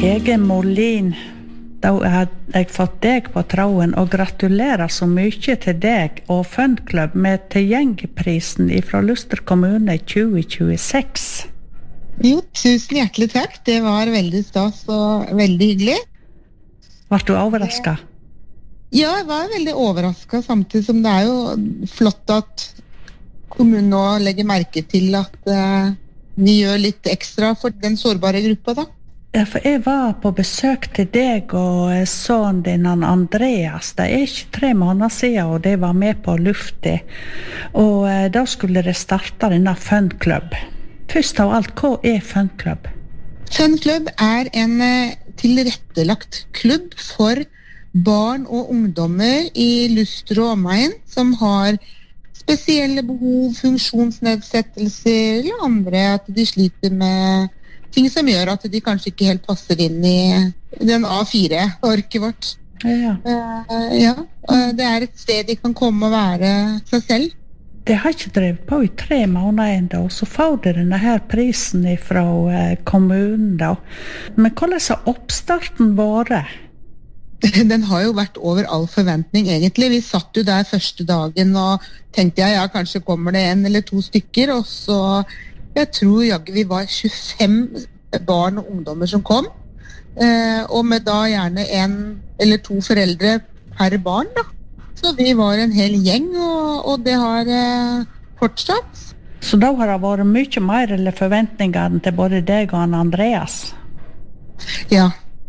Hege Molin, da har jeg fått deg på tråden, og gratulerer så mye til deg og Funklubb med tilgjengeprisen fra Luster kommune 2026. Jo, tusen hjertelig takk. Det var veldig stas og veldig hyggelig. Var du overrasket? Ja, jeg var veldig overrasket, samtidig som det jo flott at kommunen nå legger merke til at vi gjør litt ekstra for den sårbare gruppa da. Ja, for jeg var på besøk til deg og sønnen din, Andreas. Det ikke 3 måneder siden, og de var med på luftet. Og da skulle det starte denne Funklubb. Først av alt, hva Funklubb? Funklubb en tilrettelagt klubb for barn og ungdommer i Luster og omegn som har spesielle behov, funksjonsnedsettelser eller andre, at de sliter med ting som gjør at de kanskje ikke helt passer inn i den A4-orket vårt. Ja. Det et sted de kan komme og være seg selv. Det har ikke drevet på i 3 måneder enda, og så får de denne her prisen fra kommunen da. Men hvordan har oppstarten vært? Den har jo vært over all forventning egentlig. Vi satt jo der første dagen og tenkte ja, kanskje kommer det 1 eller 2 stykker, og så jeg tror vi var 25 barn og ungdommer som kom, og med da gjerne 1 eller 2 foreldre per barn da. Så vi var en hel gjeng, og det har fortsatt. Så da har det vært mye mer eller forventninger til både deg og Andreas? Ja,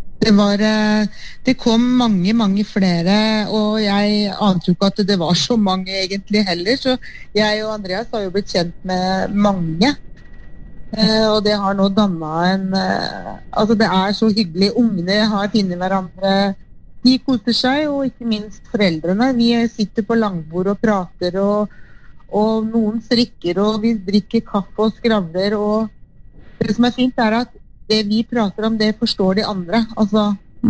det kom mange flere, og jeg ante jo ikke at det var så mange egentlig heller, så jeg og Andreas har jo blitt kjent med mange. Og det har nå dannet altså det så hyggelig. Ungene har finnet hverandre, de koser seg, og ikke minst foreldrene. Vi sitter på langbord og prater, og noen strikker, og vi drikker kaffe og skravler, og det som fint at det vi prater om, det forstår de andre. Altså,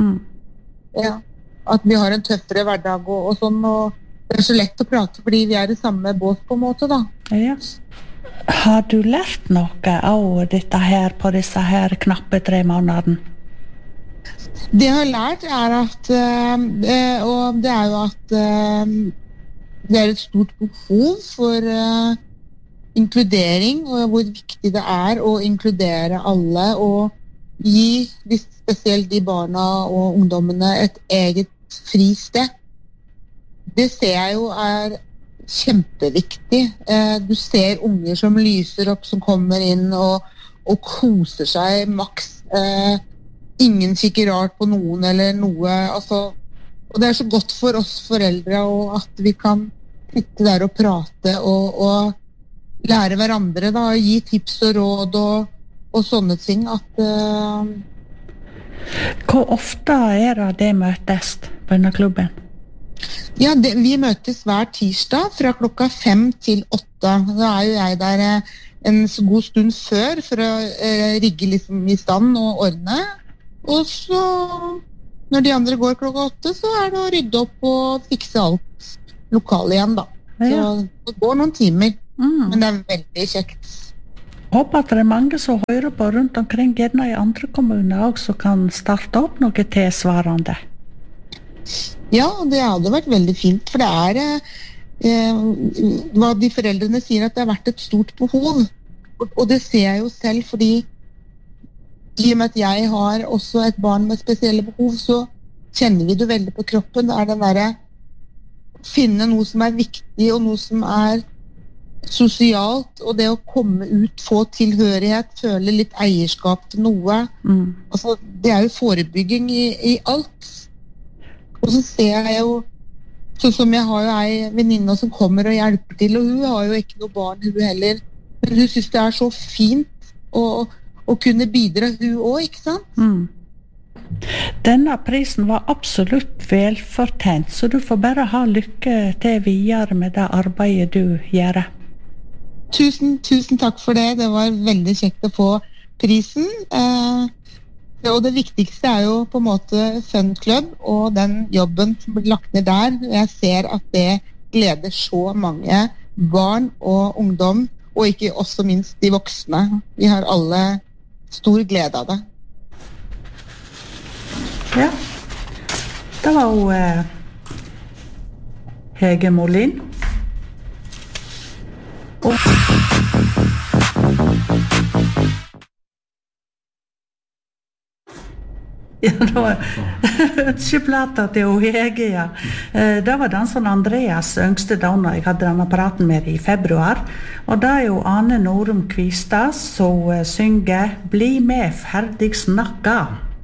at vi har en tøffere hverdag og sånn, og det så lett å prate fordi vi i samme båt på en måte da. Ja. Har du lært noe av dette her på disse her knappe 3 månedene? Det jeg har lært at og det jo at det et stort behov for inkludering, og hvor viktig det å inkludere alle og gi spesielt de barna og ungdommene et eget fristed. Det ser jeg jo kjempeviktig. Du ser unger som lyser opp, som kommer inn og koser seg maks. Ingen kikker rart på noen eller noe. Altså, og det så godt for oss foreldre og at vi kan sitte der og prate og lære hverandre da, gi tips og råd og sånne ting. Hvor ofte det møtes på denne klubben? Ja, vi møtes hver tirsdag fra klokka 5 til 8. Da jo jeg der en god stund før for å rigge liksom i stand og ordne. Og så, når de andre går klokka 8, så det å rydde opp og fikse alt lokale igjen da. Så det går noen timer, men det veldig kjekt. Håper at det mange som hører på rundt omkring, gjerne i andre kommuner også, kan starte opp noe tilsvarende. Ja, det hadde vært veldig fint, for det hva de foreldrene sier, at det har vært et stort behov. Og det ser jeg jo selv, fordi i og med at jeg har også et barn med spesielle behov, så kjenner vi det veldig på kroppen. Det den der finne noe som viktig, og noe som sosialt, og det å komme ut, få tilhørighet, føle litt eierskap til noe. Altså, det jo forebygging i alt. Og så ser jeg jo, sånn som jeg har jo en venninne som kommer og hjelper til, og hun har jo ikke noe barn, hun heller. Men hun synes det så fint å kunne bidra, hun også, ikke sant? Denne prisen var absolutt velfortjent, så du får bare ha lykke til videre med det arbeidet du gjør. Tusen takk for det. Det var veldig kjekt å få prisen. Og det viktigste jo på en måte Funklubb og den jobben som blir lagt ned der. Jeg ser at det gleder så mange barn og ungdom, og ikke også minst de voksne. Vi har alle stor glede av det. Ja. Det var jo Hege Molin. Ja, det var ønskeplata til Hege, ja. Det var den som Andreas yngste donna jeg hadde denne apparaten med i februar. Og det jo Ane Norum Kvistad som synger «Bli med, ferdig snakka».